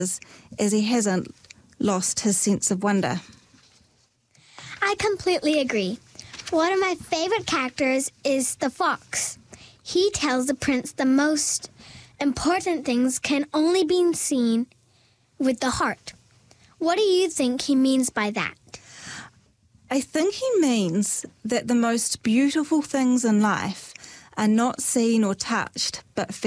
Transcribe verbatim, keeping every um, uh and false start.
as he hasn't lost his sense of wonder. I completely agree. One of my favorite characters is the fox. He tells the prince the most important things can only be seen with the heart. What do you think he means by that? I think he means that the most beautiful things in life are not seen or touched, but